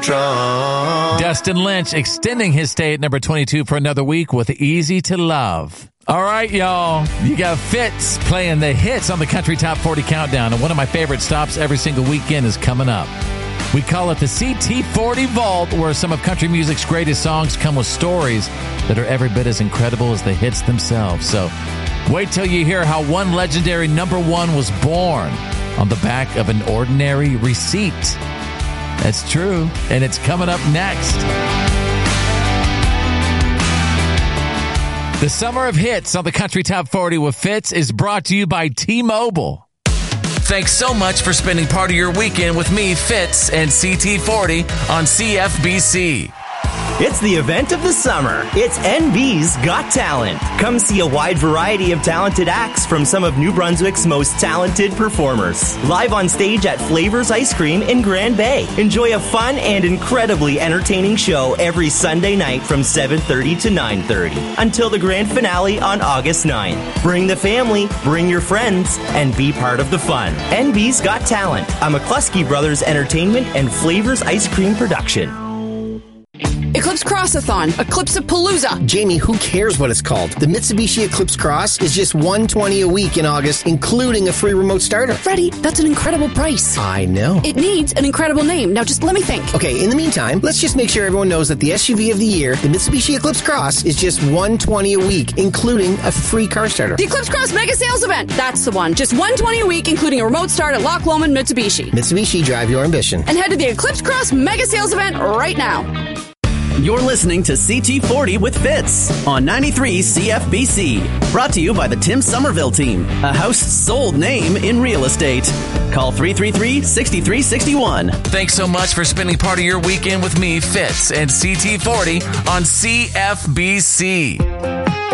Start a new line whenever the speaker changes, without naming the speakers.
drunk.
Dustin Lynch extending his stay at number 22 for another week with Easy to Love. All right, y'all. You got Fitz playing the hits on the Country Top 40 Countdown, and one of my favorite stops every single weekend is coming up. We call it the CT40 Vault, where some of country music's greatest songs come with stories that are every bit as incredible as the hits themselves. So wait till you hear how one legendary number one was born on the back of an ordinary receipt. That's true, and it's coming up next. The Summer of Hits on the Country Top 40 with Fitz is brought to you by T-Mobile. Thanks so much for spending part of your weekend with me, Fitz, and CT40 on CFBC.
It's the event of the summer. It's NB's Got Talent. Come see a wide variety of talented acts from some of New Brunswick's most talented performers. Live on stage at Flavors Ice Cream in Grand Bay. Enjoy a fun and incredibly entertaining show every Sunday night from 7:30 to 9:30 until the grand finale on August 9th. Bring the family, bring your friends, and be part of the fun. NB's Got Talent, a McCluskey Brothers Entertainment and Flavors Ice Cream production.
Eclipse Crossathon, Eclipse-a-Palooza.
Jamie, who cares what it's called? The Mitsubishi Eclipse Cross is just $120 a week in August, including a free remote starter.
Freddie, that's an incredible price.
I know.
It needs an incredible name. Now just let me think.
Okay, in the meantime, let's just make sure everyone knows that the SUV of the year, the Mitsubishi Eclipse Cross, is just $120 a week, including a free car starter.
The Eclipse Cross Mega Sales Event. That's the one. Just $120 a week, including a remote start at Loch Lomond Mitsubishi.
Mitsubishi, drive your ambition.
And head to the Eclipse Cross Mega Sales Event right now.
You're listening to CT40 with Fitz on 93 CFBC. Brought to you by the Tim Somerville Team, a house sold name in real estate. Call 333-6361.
Thanks so much for spending part of your weekend with me, Fitz, and CT40 on CFBC.